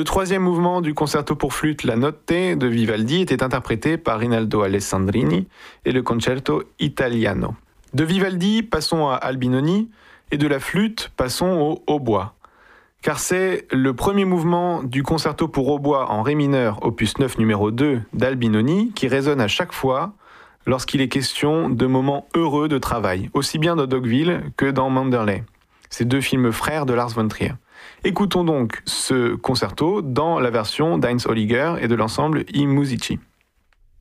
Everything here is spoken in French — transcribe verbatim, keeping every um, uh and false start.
Le troisième mouvement du concerto pour flûte, la Notte de Vivaldi, était interprété par Rinaldo Alessandrini et le Concerto Italiano. De Vivaldi, passons à Albinoni, et de la flûte, passons au hautbois. Car c'est le premier mouvement du concerto pour hautbois en ré mineur, opus neuf numéro deux d'Albinoni, qui résonne à chaque fois lorsqu'il est question de moments heureux de travail, aussi bien dans Dogville que dans Manderley, ces deux films frères de Lars von Trier. Écoutons donc ce concerto dans la version d'Heinz Holliger et de l'ensemble I Musici.